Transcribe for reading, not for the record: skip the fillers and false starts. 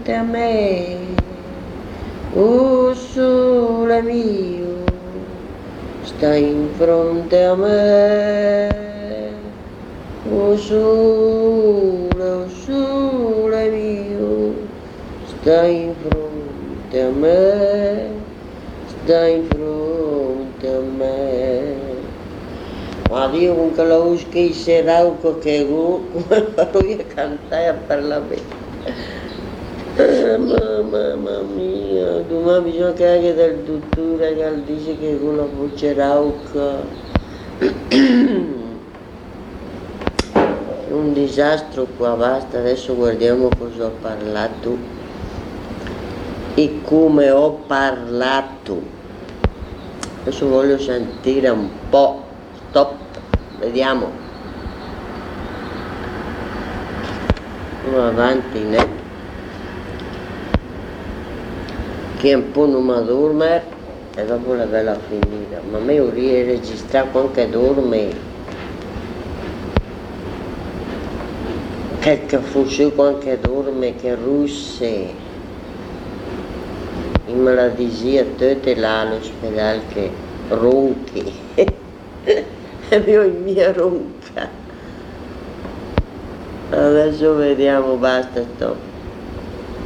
fronte a me, oh sole mio, stai in fronte a me, oh sole mio, stai in fronte a me, stai in fronte a me. Ma io con quella voce che serauco che come farò io a cantare a parlare mamma mia, domani bisogna che anche del dottore che dice che con la voce rauca è un disastro qua, basta, adesso guardiamo cosa ho parlato e come ho parlato. Adesso voglio sentire un po', stop, vediamo. Andiamo avanti, né? Che un po' non mi dorme e dopo la bella finita. Ma a me io registrare quando dorme. Che fosse quando dorme, che russe. In malattia tutte là all'ospedale che ronchi. E io in mia ronca. Adesso vediamo, basta, stop.